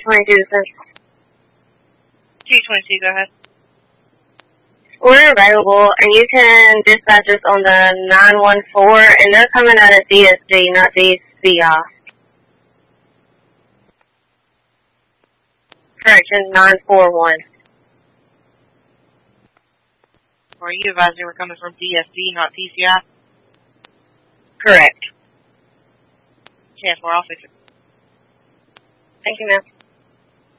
222 Central. 222, go ahead. We're available, and you can dispatch us on the 914, and they're coming out of DSD, not DCI. Correction, 941. Or you advised they were coming from DSD, not TCI? Correct. Yeah, 4, I'll fix it. Thank you, ma'am.